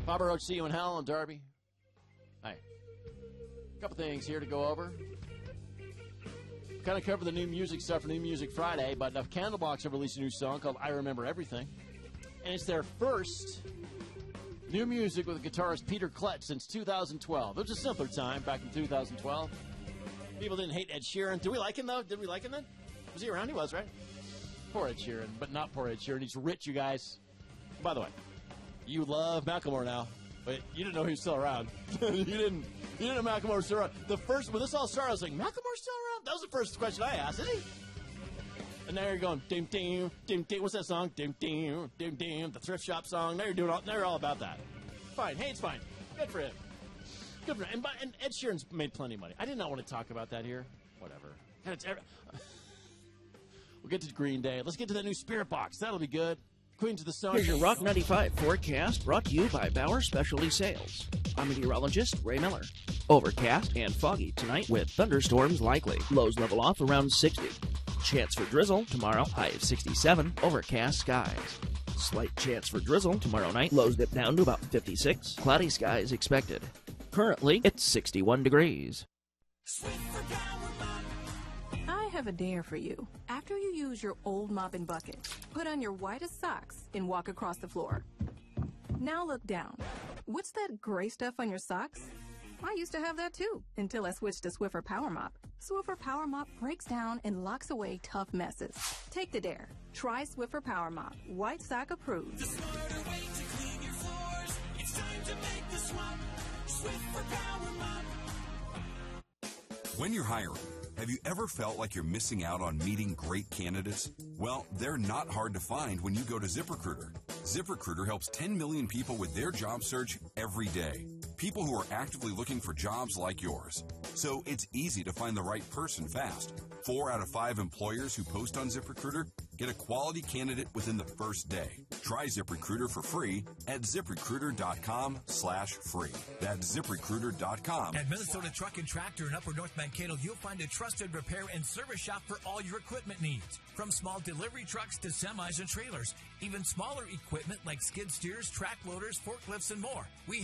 Papa Roach, see you in hell and Darby. Hi. A couple things here to go over. Kind of cover the new music stuff for New Music Friday, but Candlebox have released a new song called I Remember Everything. And it's their first new music with guitarist Peter Klett since 2012. It was a simpler time back in 2012. People didn't hate Ed Sheeran. Did we like him, though? Did we like him then? Was he around? He was, right? Poor Ed Sheeran, but not poor Ed Sheeran. He's rich, you guys. By the way, you love Macklemore now, but you didn't know he was still around. You didn't know Macklemore was still around. When this all started, I was like, Macklemore's still around? That was the first question I asked, isn't he? And now you're going, dim, dim, dim, dim. What's that song? Dim, dim, dim, dim. The thrift shop song. Now you're all about that. Fine. Hey, it's fine. Good for him. Good for him. And Ed Sheeran's made plenty of money. I did not want to talk about that here. Whatever. We'll get to Green Day. Let's get to that new Spirit Box. That'll be good. Queens of the Stone. Here's your Rock 95 forecast brought to you by Bauer Specialty Sales. I'm meteorologist Ray Miller. Overcast and foggy tonight with thunderstorms likely. Lows level off around 60. Chance for drizzle tomorrow, high of 67. Overcast skies. Slight chance for drizzle tomorrow night. Lows dip down to about 56. Cloudy skies expected. Currently, it's 61 degrees. I have a dare for you. After you use your old mop and bucket, put on your whitest socks and walk across the floor. Now look down. What's that gray stuff on your socks? I used to have that too, until I switched to Swiffer Power Mop. Swiffer Power Mop breaks down and locks away tough messes. Take the dare. Try Swiffer Power Mop. White sock approved. The smarter way to clean your floors. It's time to make the swap. Swiffer Power Mop. When you're hiring, have you ever felt like you're missing out on meeting great candidates? Well, they're not hard to find when you go to ZipRecruiter. ZipRecruiter helps 10 million people with their job search every day. People who are actively looking for jobs like yours. So it's easy to find the right person fast. 4 out of 5 employers who post on ZipRecruiter get a quality candidate within the first day. Try ZipRecruiter for free at ZipRecruiter.com/free. That's ZipRecruiter.com. At Minnesota Truck and Tractor in Upper North Mankato, you'll find a trusted repair and service shop for all your equipment needs. From small delivery trucks to semis and trailers, even smaller equipment like skid steers, track loaders, forklifts, and more. We